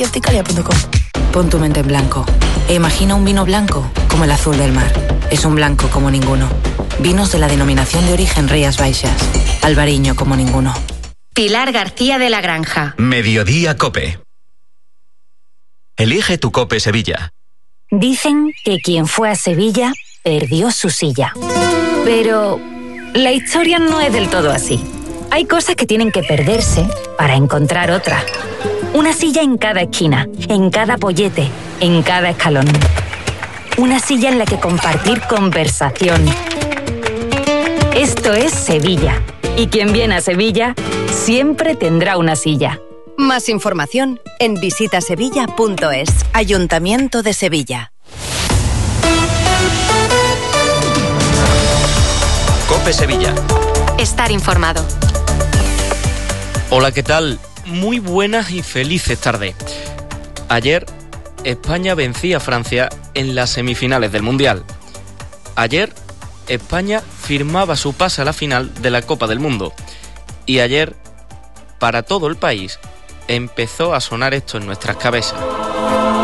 y Opticalia.com. Pon tu mente en blanco e imagina un vino blanco como el azul del mar. Es un blanco como ninguno. Vinos de la denominación de origen Rías Baixas. Albariño como ninguno. Pilar García de la Granja. Mediodía Cope. Elige tu Cope Sevilla. Dicen que quien fue a Sevilla perdió su silla. Pero la historia no es del todo así. Hay cosas que tienen que perderse para encontrar otras. Una silla en cada esquina, en cada pollete, en cada escalón. Una silla en la que compartir conversación. Esto es Sevilla. Y quien viene a Sevilla siempre tendrá una silla. Más información en visitasevilla.es. Ayuntamiento de Sevilla. Cope Sevilla. Estar informado. Hola, ¿qué tal? Muy buenas y felices tardes. Ayer, España vencía a Francia en las semifinales del Mundial. Ayer, España firmaba su pase a la final de la Copa del Mundo. Y ayer, para todo el país, empezó a sonar esto en nuestras cabezas.